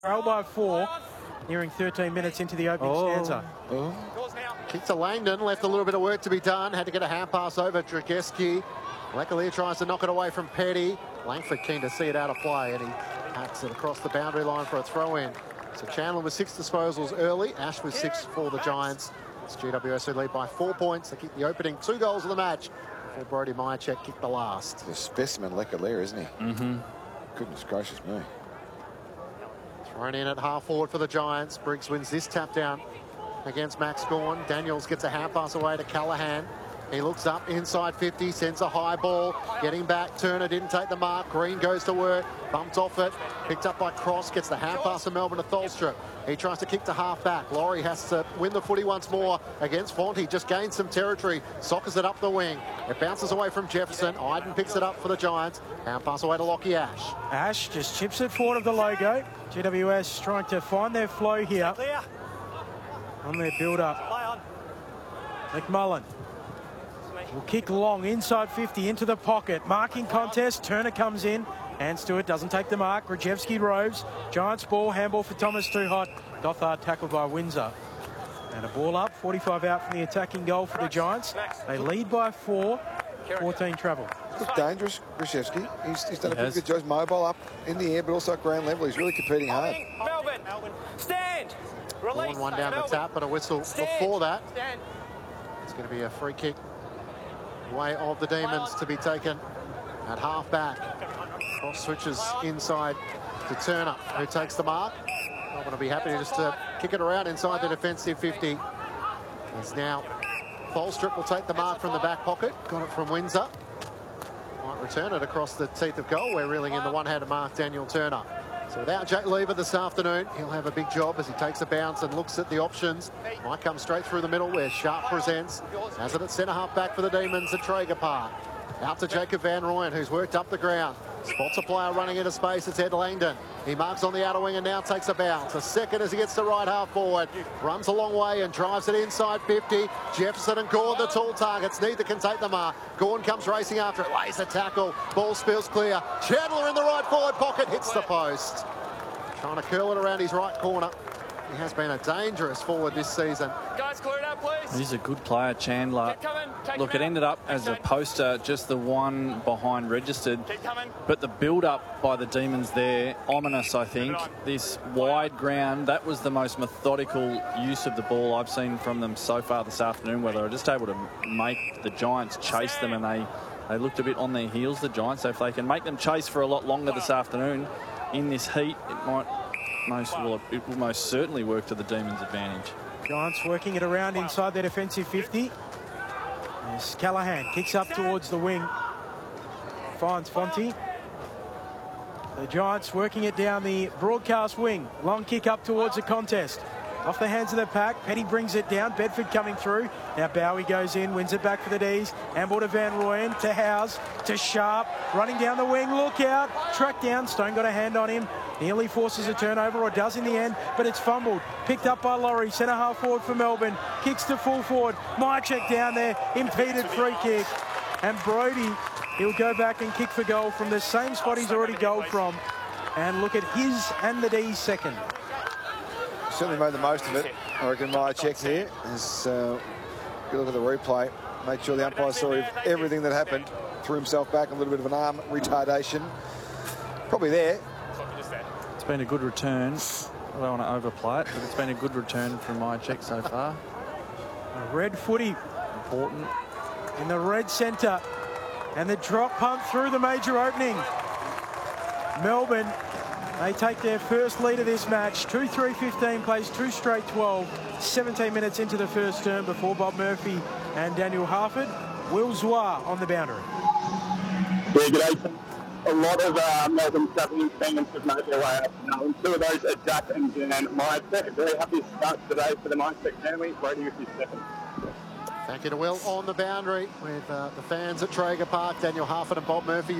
Trail by 4, nearing 13 minutes into the opening stanza. Kick to Langdon, left a little bit of work to be done. Had to get a hand pass over Dragowski. Leclerc tries to knock it away from Petty. Langford keen to see it out of play, and he hacks it across the boundary line for a throw-in. So Chandler with 6 disposals early. Ash with 6 for the Giants. It's GWS who lead by 4 points. They kick the opening 2 goals of the match before Brody Myercheck kicked the last. The specimen Leclerc, isn't he? Goodness gracious me. Thrown in at half forward for the Giants. Briggs wins this tap down against Max Gawn. Daniels gets a hand pass away to Callaghan. He looks up inside 50, sends a high ball, getting back. Turner didn't take the mark. Green goes to work, bumped off it, picked up by Cross, gets the hand pass to Melbourne to Tholstrup. He tries to kick to half back. Laurie has to win the footy once more against Fonte. Just gains some territory, soccers it up the wing. It bounces away from Jefferson. Iden picks it up for the Giants. Hand pass away to Lockie Ash. Ash just chips it forward of the logo. GWS trying to find their flow here on their build-up. McMullen will kick long inside 50 into the pocket. Marking contest. Turner comes in. Hands to it. Doesn't take the mark. Grajewski roves. Giants ball. Handball for Thomas too hot. Gothard tackled by Windsor. And a ball up. 45 out from the attacking goal for the Giants. They lead by 4. 14 travel. Look dangerous, Grajewski. He's done a pretty good job. He's mobile up in the air, but also at ground level. He's really competing hard. Melbourne, stand. Release. One down the tap, but a whistle before that. It's going to be a free kick way of the Demons to be taken at half back. Cross switches inside to Turner, who takes the mark. I'm going to be happy just to kick it around inside the defensive 50. As now Tholstrup will take the mark from the back pocket. Got it from Windsor. Might return it across the teeth of goal. We're reeling in the one-handed mark, Daniel Turner. So without Jack Lever this afternoon, he'll have a big job as he takes a bounce and looks at the options. Might come straight through the middle where Sharp presents. Has it at centre-half back for the Demons at Traeger Park. Out to Jacob Van Rooyen, who's worked up the ground. Spots a player running into space. It's Ed Langdon. He marks on the outer wing and now takes a bounce. A second as he gets to right half forward. Runs a long way and drives it inside 50. Jefferson and Gawn, the tall targets. Neither can take the mark. Gawn comes racing after it. Lays a tackle. Ball spills clear. Chandler in the right forward pocket. Hits the post. Trying to curl it around his right corner. He has been a dangerous forward this season. Guys, clear it out, please. He's a good player, Chandler. Look, it ended up as a poster, just the one behind registered. But the build-up by the Demons there, ominous, I think. This wide ground, that was the most methodical use of the ball I've seen from them so far this afternoon, where they were just able to make the Giants chase them, and they looked a bit on their heels, the Giants. So if they can make them chase for a lot longer this afternoon in this heat, it will most certainly work to the Demons' advantage. Giants working it around inside their defensive 50. As Callaghan kicks up towards the wing. Finds Fonte. The Giants working it down the broadcast wing. Long kick up towards the contest. Off the hands of the pack. Petty brings it down. Bedford coming through. Now Bowie goes in, wins it back for the D's. Handball to Van Rooyen, to Howes, to Sharp. Running down the wing, look out. Track down, Stone got a hand on him. Nearly forces a turnover, or does in the end, but it's fumbled. Picked up by Laurie, centre half forward for Melbourne. Kicks to full forward. Myercheck down there, impeded free kick. And Brody, he'll go back and kick for goal from the same spot he's already goaled from. And look at his and the D's second. Certainly made the most of it. I reckon Myercheck here. As you look at the replay, made sure the umpire saw everything that happened. Threw himself back, a little bit of an arm retardation. Probably there. It's been a good return. I don't want to overplay it, but it's been a good return from Myercheck so far. A red footy. Important. In the red centre. And the drop punt through the major opening. Melbourne, they take their first lead of this match. 2-3-15 plays 2 straight 12. 17 minutes into the first term before Bob Murphy and Daniel Harford. Will Zwar on the boundary. Yeah, g'day. A lot of Melbourne Southern Demons have made their way up. Two of those are Jack and Dan Myercheck. Very happy start today for the Myercheck family. Brady with his second. Thank you to Will on the boundary with the fans at Traeger Park. Daniel Harford and Bob Murphy.